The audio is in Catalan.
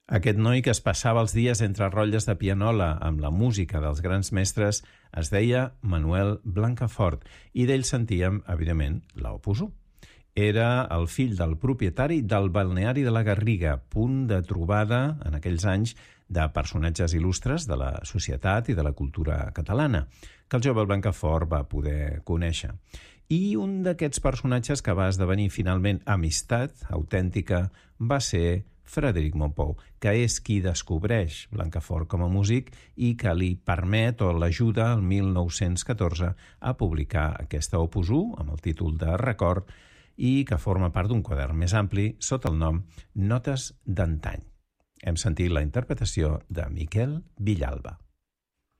Aquest noi que es passava els dies entre rotlles de pianola amb la música dels grans mestres es deia Manuel Blancafort i d'ell sentíem, evidentment, l'Opus 1. Era el fill del propietari del balneari de la Garriga, punt de trobada en aquells anys de personatges il·lustres de la societat i de la cultura catalana, que el jove Blancafort va poder conèixer. I un d'aquests personatges que va esdevenir finalment amistat autèntica va ser Frederic Mompou, que és qui descobreix Blancafort com a músic i que li permet o l'ajuda el 1914 a publicar aquesta Opus 1 amb el títol de Record i que forma part d'un quadern més ampli sota el nom Notes d'antany. Hem sentit la interpretació de Miquel Villalba.